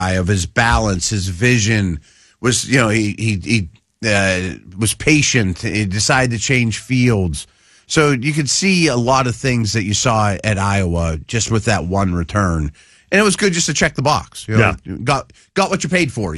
of his balance, his vision was, he was patient. He decided to change fields. So you could see a lot of things that you saw at Iowa just with that one return. And it was good just to check the box. Got what you paid for.